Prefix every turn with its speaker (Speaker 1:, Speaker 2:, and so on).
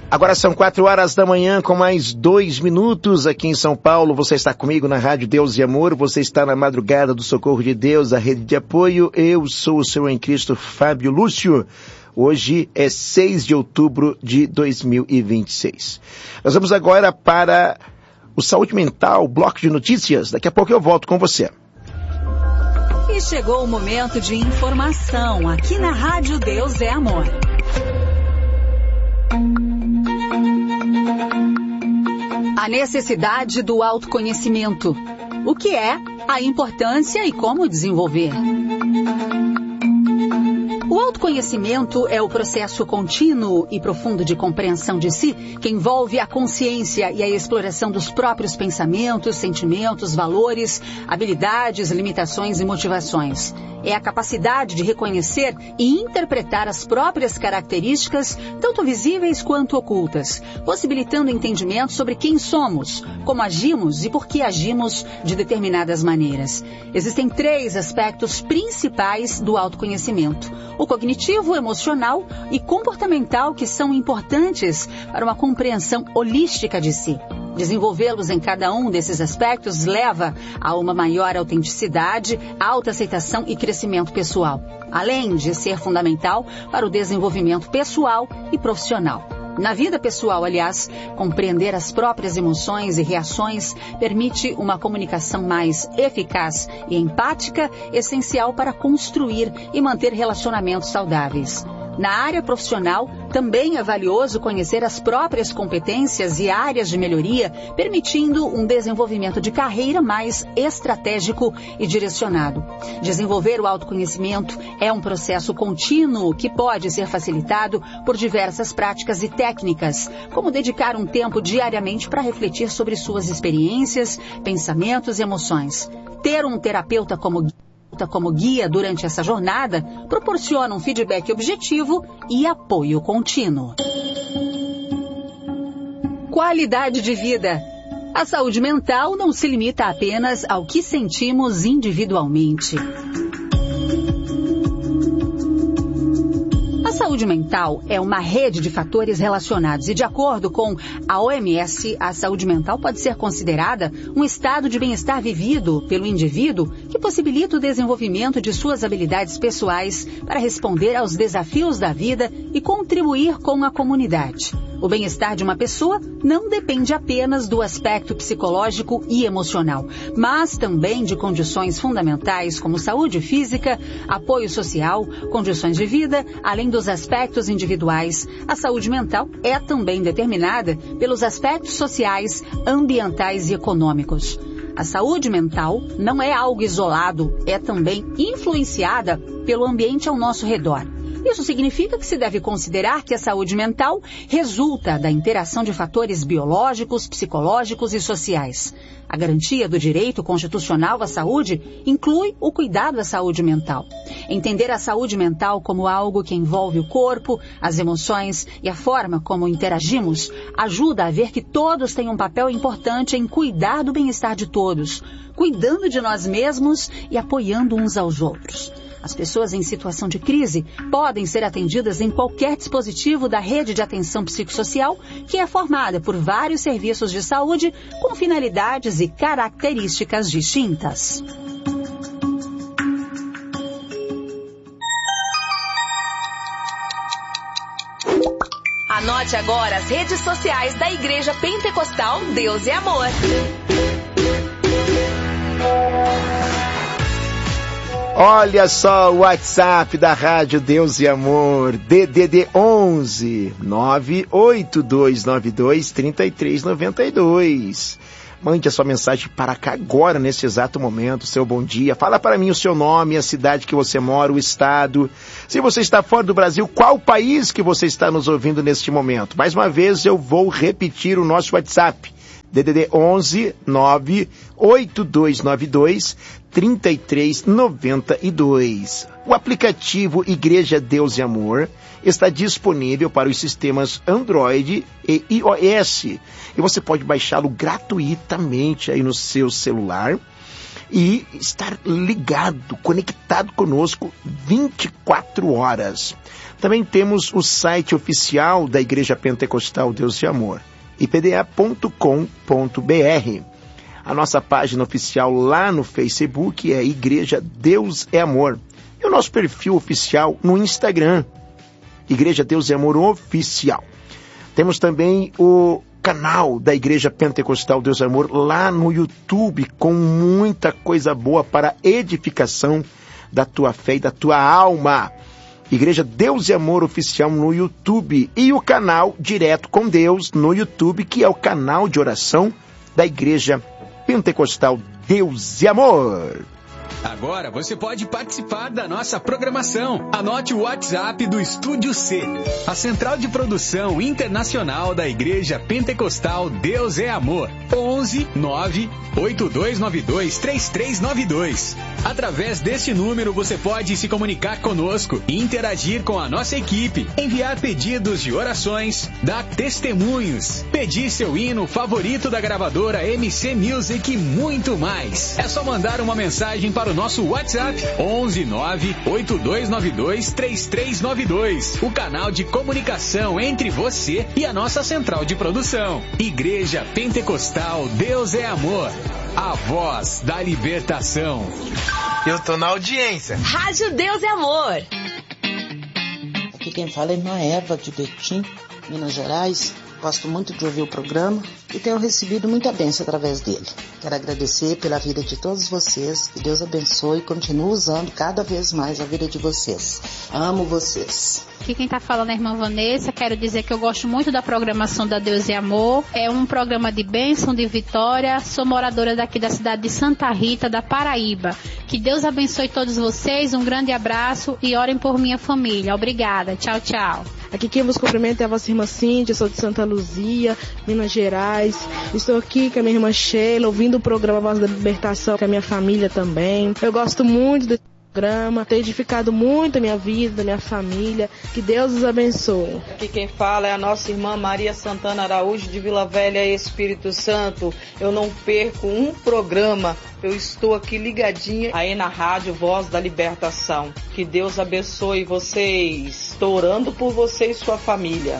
Speaker 1: Agora são 4 horas da manhã com mais 2 minutos aqui em São Paulo. Você está comigo na Rádio Deus e Amor. Você está na madrugada do Socorro de Deus, a rede de apoio. Eu sou o seu em Cristo, Fábio Lúcio. Hoje é 6 de outubro de 2026. Nós vamos agora para o Saúde Mental, bloco de notícias. Daqui a pouco eu volto com você.
Speaker 2: E chegou o momento de informação aqui na Rádio Deus é Amor. A necessidade do autoconhecimento. O que é, a importância e como desenvolver. O autoconhecimento é o processo contínuo e profundo de compreensão de si que envolve a consciência e a exploração dos próprios pensamentos, sentimentos, valores, habilidades, limitações e motivações. É a capacidade de reconhecer e interpretar as próprias características, tanto visíveis quanto ocultas, possibilitando entendimento sobre quem somos, como agimos e por que agimos de determinadas maneiras. Existem 3 aspectos principais do autoconhecimento: o cognitivo, emocional e comportamental, que são importantes para uma compreensão holística de si. Desenvolvê-los em cada um desses aspectos leva a uma maior autenticidade, autoaceitação e crescimento pessoal, além de ser fundamental para o desenvolvimento pessoal e profissional. Na vida pessoal, aliás, compreender as próprias emoções e reações permite uma comunicação mais eficaz e empática, essencial para construir e manter relacionamentos saudáveis. Na área profissional, também é valioso conhecer as próprias competências e áreas de melhoria, permitindo um desenvolvimento de carreira mais estratégico e direcionado. Desenvolver o autoconhecimento é um processo contínuo que pode ser facilitado por diversas práticas e técnicas, como dedicar um tempo diariamente para refletir sobre suas experiências, pensamentos e emoções. Ter um terapeuta como guia durante essa jornada proporciona um feedback objetivo e apoio contínuo. Qualidade de vida. A saúde mental não se limita apenas ao que sentimos individualmente. A saúde mental é uma rede de fatores relacionados e, de acordo com a OMS, a saúde mental pode ser considerada um estado de bem-estar vivido pelo indivíduo que possibilita o desenvolvimento de suas habilidades pessoais para responder aos desafios da vida e contribuir com a comunidade. O bem-estar de uma pessoa não depende apenas do aspecto psicológico e emocional, mas também de condições fundamentais como saúde física, apoio social, condições de vida, além dos aspectos individuais. A saúde mental é também determinada pelos aspectos sociais, ambientais e econômicos. A saúde mental não é algo isolado, é também influenciada pelo ambiente ao nosso redor. Isso significa que se deve considerar que a saúde mental resulta da interação de fatores biológicos, psicológicos e sociais. A garantia do direito constitucional à saúde inclui o cuidado à saúde mental. Entender a saúde mental como algo que envolve o corpo, as emoções e a forma como interagimos ajuda a ver que todos têm um papel importante em cuidar do bem-estar de todos, cuidando de nós mesmos e apoiando uns aos outros. As pessoas em situação de crise podem ser atendidas em qualquer dispositivo da rede de atenção psicossocial, que é formada por vários serviços de saúde com finalidades e características distintas.
Speaker 3: Anote agora as redes sociais da Igreja Pentecostal Deus e Amor.
Speaker 1: Olha só o WhatsApp da Rádio Deus e Amor, DDD 11 98292 3392. Mande a sua mensagem para cá agora, nesse exato momento, seu bom dia. Fala para mim o seu nome, a cidade que você mora, o estado. Se você está fora do Brasil, qual país que você está nos ouvindo neste momento? Mais uma vez eu vou repetir o nosso WhatsApp. DDD 11 98292 3392. O aplicativo Igreja Deus e Amor está disponível para os sistemas Android e iOS. E você pode baixá-lo gratuitamente aí no seu celular. e estar ligado, conectado conosco 24 horas. Também temos o site oficial da Igreja Pentecostal Deus de Amor, ipda.com.br. A nossa página oficial lá no Facebook é Igreja Deus é Amor. E o nosso perfil oficial no Instagram, Igreja Deus é Amor Oficial. Temos também o canal da Igreja Pentecostal Deus é Amor lá no YouTube, com muita coisa boa para edificação da tua fé e da tua alma. Igreja Deus e Amor Oficial no YouTube, e o canal Direto com Deus no YouTube, que é o canal de oração da Igreja Pentecostal Deus e Amor.
Speaker 4: Agora você pode participar da nossa programação. Anote o WhatsApp do Estúdio C, a central de produção internacional da Igreja Pentecostal Deus é Amor. 11 9 8292 3392. Através deste número você pode se comunicar conosco e interagir com a nossa equipe, enviar pedidos de orações, dar testemunhos, pedir seu hino favorito da gravadora MC Music e muito mais. É só mandar uma mensagem para o nosso WhatsApp 11 9 8292 3392, o canal de comunicação entre você e a nossa central de produção. Igreja Pentecostal Deus é Amor, a voz da libertação.
Speaker 5: Eu tô na audiência.
Speaker 3: Rádio Deus é Amor.
Speaker 6: Aqui quem fala é a irmã Eva de Betim, Minas Gerais. Gosto muito de ouvir o programa e tenho recebido muita bênção através dele. Quero agradecer pela vida de todos vocês, que Deus abençoe e continue usando cada vez mais a vida de vocês. Amo vocês.
Speaker 7: Aqui quem está falando é a irmã Vanessa. Quero dizer que eu gosto muito da programação da Deus e Amor. É um programa de bênção, de vitória. Sou moradora daqui da cidade de Santa Rita, da Paraíba. Que Deus abençoe todos vocês. Um grande abraço e orem por minha família. Obrigada. Tchau, tchau.
Speaker 8: Aqui quem vos cumprimenta é a vossa irmã Cíntia, sou de Santa Luzia, Minas Gerais. Estou aqui com a minha irmã Sheila, ouvindo o programa Voz da Libertação, com a minha família também. Eu gosto muito desse programa, tem edificado muito a minha vida, a minha família. Que Deus os abençoe.
Speaker 9: Aqui quem fala é a nossa irmã Maria Santana Araújo, de Vila Velha, Espírito Santo. Eu não perco um programa. Eu estou aqui ligadinha aí na rádio Voz da Libertação. Que Deus abençoe vocês. Estou orando por você e sua família.